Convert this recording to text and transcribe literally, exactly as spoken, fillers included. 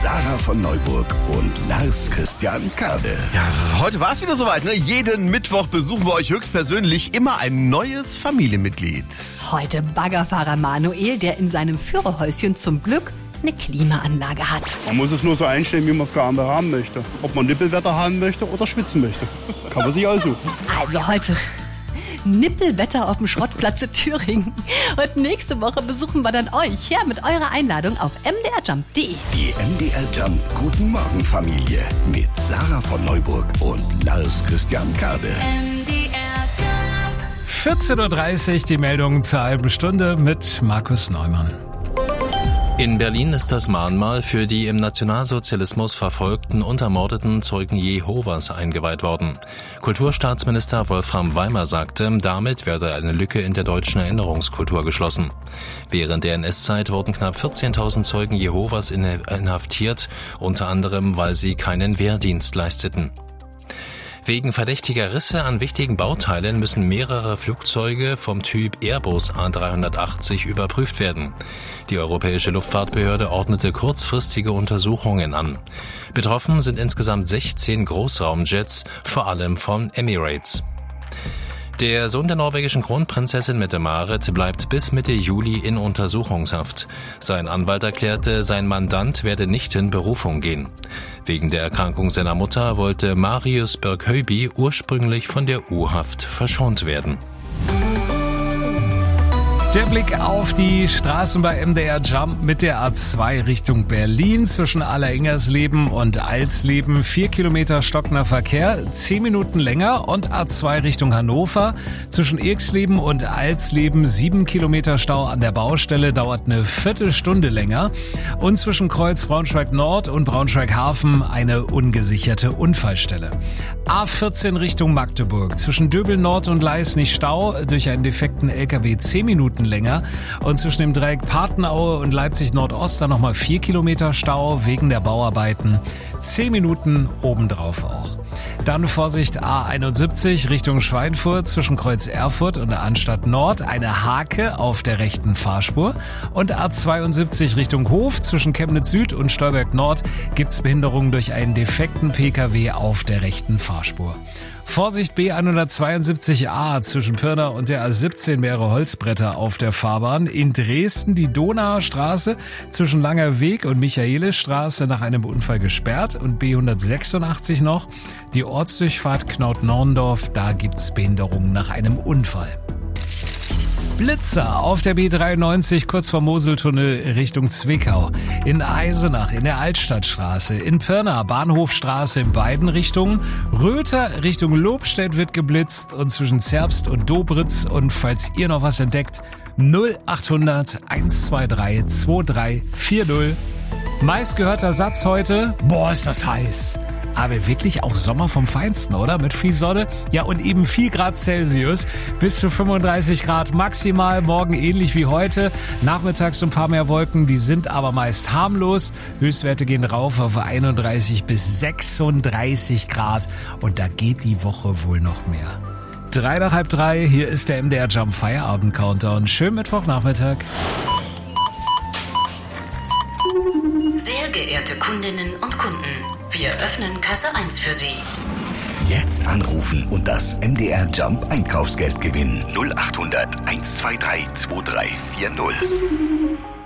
Sarah von Neuburg und Lars Christian Kade. Ja, heute war es wieder soweit, ne? Jeden Mittwoch besuchen wir euch höchstpersönlich immer ein neues Familienmitglied. Heute Baggerfahrer Manuel, der in seinem Führerhäuschen zum Glück eine Klimaanlage hat. Man muss es nur so einstellen, wie man es gerne haben möchte. Ob man Nippelwetter haben möchte oder schwitzen möchte. Kann man sich aussuchen. Also heute Nippelwetter auf dem Schrottplatz in Thüringen. Und nächste Woche besuchen wir dann euch her mit eurer Einladung auf m d r jump punkt d e. Die M D R Jump Guten Morgen Familie mit Sarah von Neuburg und Lars Christian Kade. M D R Jump. vierzehn Uhr dreißig, die Meldung zur halben Stunde mit Markus Neumann. In Berlin ist das Mahnmal für die im Nationalsozialismus verfolgten und ermordeten Zeugen Jehovas eingeweiht worden. Kulturstaatsminister Wolfram Weimer sagte, damit werde eine Lücke in der deutschen Erinnerungskultur geschlossen. Während der N S-Zeit wurden knapp vierzehntausend Zeugen Jehovas inhaftiert, unter anderem, weil sie keinen Wehrdienst leisteten. Wegen verdächtiger Risse an wichtigen Bauteilen müssen mehrere Flugzeuge vom Typ Airbus A dreihundertachtzig überprüft werden. Die Europäische Luftfahrtbehörde ordnete kurzfristige Untersuchungen an. Betroffen sind insgesamt sechzehn Großraumjets, vor allem von Emirates. Der Sohn der norwegischen Kronprinzessin Mette-Marit bleibt bis Mitte Juli in Untersuchungshaft. Sein Anwalt erklärte, sein Mandant werde nicht in Berufung gehen. Wegen der Erkrankung seiner Mutter wollte Marius Berghöby ursprünglich von der U-Haft verschont werden. Der Blick auf die Straßen bei M D R Jump mit der A zwei Richtung Berlin zwischen Alleringers-Leben und Alsleben. Vier Kilometer stockender Verkehr, zehn Minuten länger. Und A zwei Richtung Hannover zwischen Irxleben und Alsleben. Sieben Kilometer Stau an der Baustelle, dauert eine Viertelstunde länger. Und zwischen Kreuz Braunschweig Nord und Braunschweig Hafen eine ungesicherte Unfallstelle. A vierzehn Richtung Magdeburg zwischen Döbel Nord und Leisnig Stau durch einen defekten L K W zehn Minuten länger. Und zwischen dem Dreieck Patenaue und Leipzig Nordost dann nochmal vier Kilometer Stau wegen der Bauarbeiten. Zehn Minuten obendrauf auch. Dann Vorsicht A einundsiebzig Richtung Schweinfurt zwischen Kreuz Erfurt und der Anstatt Nord. Eine Hake auf der rechten Fahrspur. Und A zweiundsiebzig Richtung Hof zwischen Chemnitz Süd und Stolberg Nord gibt's Behinderungen durch einen defekten P K W auf der rechten Fahrspur. Vorsicht B hundertzweiundsiebzig A zwischen Pirna und der A siebzehn mehrere Holzbretter auf der Fahrbahn. In Dresden die Donauer Straße zwischen Langer Weg und Michaelisstraße nach einem Unfall gesperrt. Und B hundertsechsundachtzig noch die Ortsdurchfahrt Knaut-Norndorf, da gibt's Behinderungen nach einem Unfall. Blitzer auf der B dreiundneunzig kurz vor Moseltunnel Richtung Zwickau. In Eisenach in der Altstadtstraße. In Pirna Bahnhofstraße in beiden Richtungen. Röther Richtung Lobstedt wird geblitzt und zwischen Zerbst und Dobritz. Und falls ihr noch was entdeckt, null achthundert hundertzweiundzwanzig drei vier null. Meistgehörter Satz heute, boah ist das heiß. Aber wirklich auch Sommer vom Feinsten, oder? Mit viel Sonne, ja und eben vier Grad Celsius, bis zu fünfunddreißig Grad maximal, morgen ähnlich wie heute. Nachmittags ein paar mehr Wolken, die sind aber meist harmlos. Höchstwerte gehen rauf auf einunddreißig bis sechsunddreißig Grad und da geht die Woche wohl noch mehr. Drei nach halb drei, hier ist der M D R Jump Feierabend Countdown. Schönen Mittwochnachmittag. Sehr geehrte Kundinnen und Kunden, wir öffnen Kasse eins für Sie. Jetzt anrufen und das M D R Jump Einkaufsgeld gewinnen. null achthundert hundertzweiundzwanzig drei vier null.